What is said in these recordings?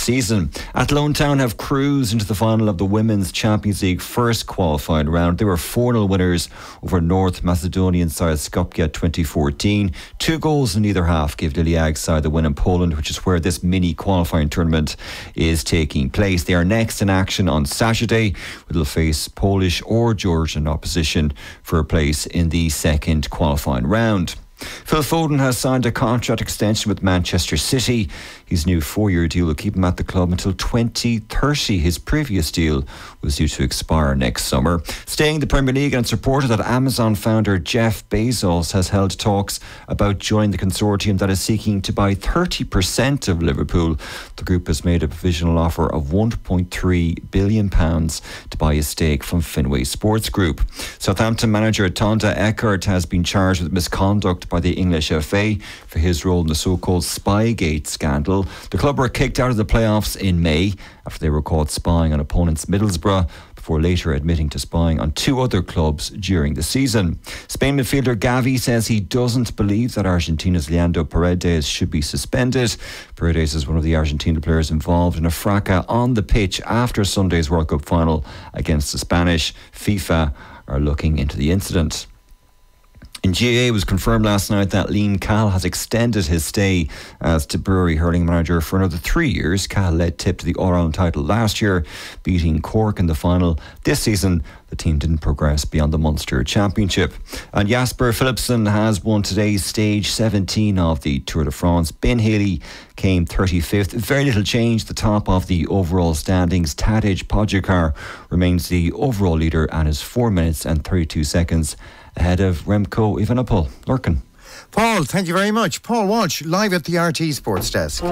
season. Athlone Town have cruised into the final of the Women's Champions League first qualifying round. They were 4-0 winners over North Macedonian side Skopje 2014. 2 goals in either half gave Liliag side the win in Poland, which is where this mini qualifying tournament is taking place. They are next in action on Saturday, where they'll face Polish or Georgian opposition for a place in the second qualifying round. Phil Foden has signed a contract extension with Manchester City. His new 4-year deal will keep him at the club until 2030. His previous deal was due to expire next summer. Staying in the Premier League, and it's reported that Amazon founder Jeff Bezos has held talks about joining the consortium that is seeking to buy 30% of Liverpool. The group has made a provisional offer of £1.3 billion to buy a stake from Fenway Sports Group. Southampton manager Tonda Eckert has been charged with misconduct by the English FA for his role in the so-called Spygate scandal. The club were kicked out of the playoffs in May after they were caught spying on opponents Middlesbrough, before later admitting to spying on 2 other clubs during the season. Spain midfielder Gavi says he doesn't believe that Argentina's Leandro Paredes should be suspended. Paredes is one of the Argentina players involved in a fracas on the pitch after Sunday's World Cup final against the Spanish. FIFA are looking into the incident. In GAA, it was confirmed last night that Liam Cahill has extended his stay as Tipperary hurling manager for another 3 years. Cahill led Tip to the All-Ireland title last year, beating Cork in the final. This season, the team didn't progress beyond the Munster Championship. And Jasper Philipsen has won today's stage 17 of the Tour de France. Ben Haley came 35th. Very little change at the top of the overall standings. Tadej Pogačar remains the overall leader and is 4 minutes and 32 seconds ahead of Remco Evenepoel. Lorcan. Paul, thank you very much. Paul Walsh, live at the RT Sports Desk.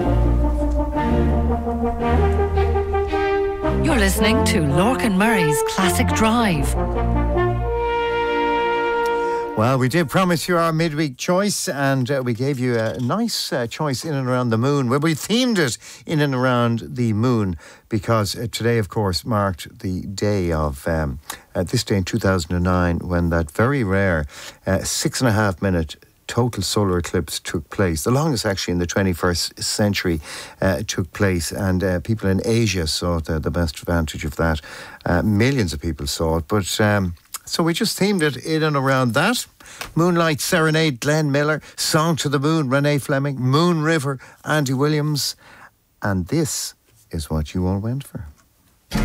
You're listening to Lorcan Murray's Classic Drive. Well, we did promise you our midweek choice, and we gave you a nice choice in and around the moon. Well, we themed it in and around the moon because today, of course, marked the day of, this day in 2009, when that very rare 6.5 minute total solar eclipse took place. The longest actually in the 21st century took place, and people in Asia saw the best advantage of that. Millions of people saw it, but so we just themed it in and around that. Moonlight Serenade, Glenn Miller. Song to the Moon, Renee Fleming. Moon River, Andy Williams. And this is what you all went for.